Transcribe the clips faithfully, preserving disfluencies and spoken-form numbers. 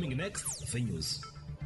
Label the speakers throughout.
Speaker 1: Coming next, the news.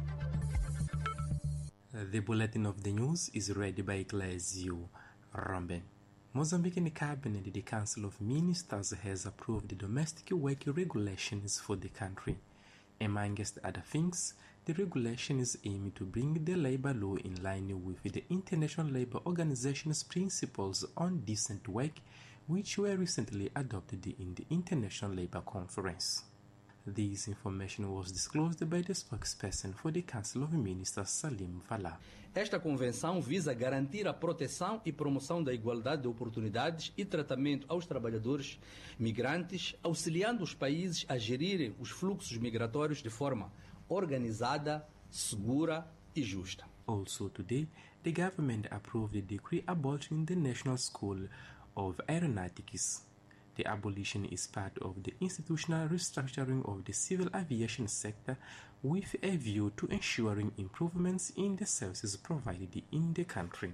Speaker 2: The bulletin of the news is read by Glazio Romben. Mozambican Cabinet, the Council of Ministers, has approved the domestic work regulations for the country. Amongst other things, the regulations aim to bring the labor law in line with the International Labour Organization's principles on decent work, which were recently adopted in the International Labour Conference. This information was disclosed by the spokesperson for the Council of Ministers, Salim Vala.
Speaker 3: Esta convenção visa garantir a proteção e promoção da igualdade de oportunidades e tratamento aos trabalhadores migrantes, auxiliando os países a gerirem os fluxos migratórios de forma organizada, segura e justa.
Speaker 2: Also today, the government approved the decree abolishing the National School of Aeronautics. The abolition is part of the institutional restructuring of the civil aviation sector with a view to ensuring improvements in the services provided in the country.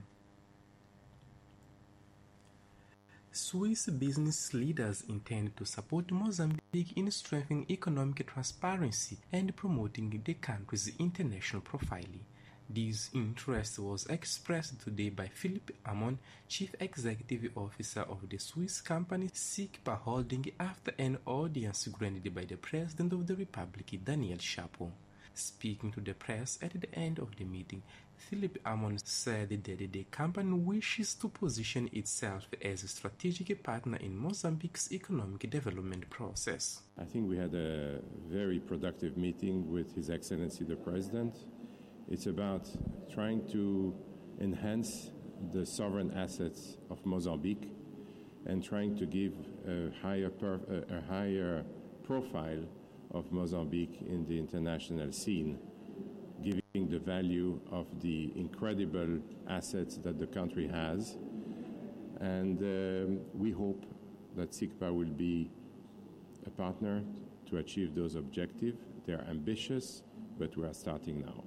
Speaker 2: Swiss business leaders intend to support Mozambique in strengthening economic transparency and promoting the country's international profile. This interest was expressed today by Philippe Amon, Chief Executive Officer of the Swiss company SICPA Holding, after an audience granted by the President of the Republic, Daniel Chapo. Speaking to the press at the end of the meeting, Philippe Amon said that the company wishes to position itself as a strategic partner in Mozambique's economic development process.
Speaker 4: I think we had a very productive meeting with His Excellency the President. It's about trying to enhance the sovereign assets of Mozambique and trying to give a higher, per, a higher profile of Mozambique in the international scene, giving the value of the incredible assets that the country has. And um, we hope that SICPA will be a partner to achieve those objectives. They are ambitious, but we are starting now.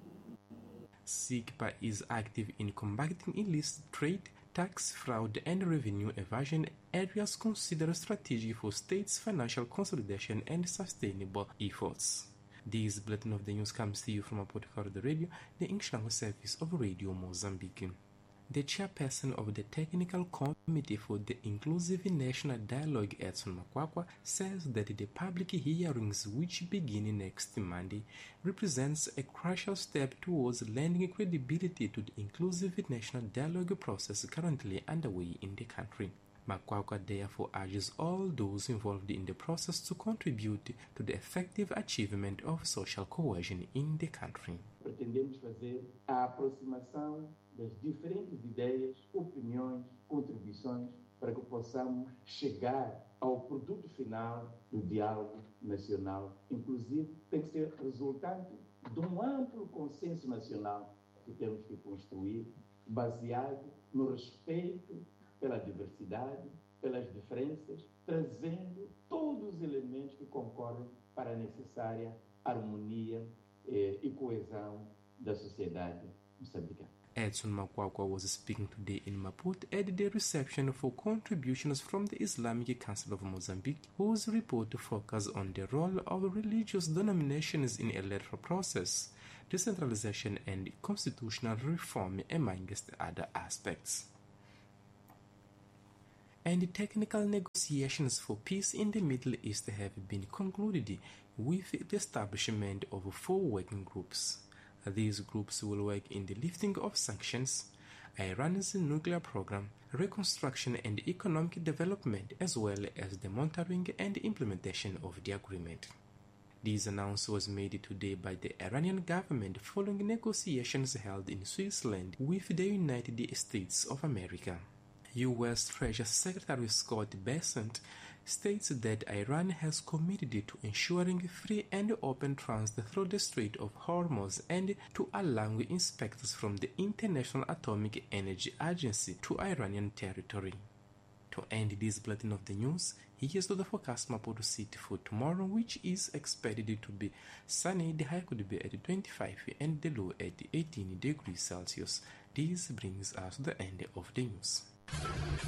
Speaker 2: SICPA is active in combating illicit trade, tax fraud, and revenue evasion, areas considered strategic for states' financial consolidation and sustainable efforts. This bulletin of the news comes to you from a podcast of the radio, the English language service of Radio Mozambique. The chairperson of the Technical Committee for the Inclusive National Dialogue, Edson Makwakwa, says that the public hearings, which begin next Monday, represents a crucial step towards lending credibility to the Inclusive National Dialogue process currently underway in the country. Makwakwa therefore urges all those involved in the process to contribute to the effective achievement of social cohesion in the country.
Speaker 5: Pretendemos fazer a aproximação das diferentes ideias, opiniões, contribuições para que possamos chegar ao produto final do diálogo nacional. Inclusive, tem que ser resultante de um amplo consenso nacional que temos que construir, baseado no respeito pela diversidade, pelas diferenças, trazendo todos os elementos que concorrem para a necessária harmonia eh, e coesão da sociedade moçambicana.
Speaker 2: Edson Makwakwa was speaking today in Maputo at the reception for contributions from the Islamic Council of Mozambique, whose report focuses on the role of religious denominations in electoral process, decentralization and constitutional reform, amongst other aspects. And the technical negotiations for peace in the Middle East have been concluded with the establishment of four working groups. These groups will work in the lifting of sanctions, Iran's nuclear program, reconstruction and economic development, as well as the monitoring and implementation of the agreement. This announcement was made today by the Iranian government following negotiations held in Switzerland with the United States of America. U S Treasury Secretary Scott Bessent states that Iran has committed to ensuring free and open transit through the Strait of Hormuz and to allowing inspectors from the International Atomic Energy Agency to Iranian territory. To end this bulletin of the news, here's to the forecast Maputo City for tomorrow, which is expected to be sunny. The high could be at twenty-five and the low at eighteen degrees Celsius. This brings us to the end of the news.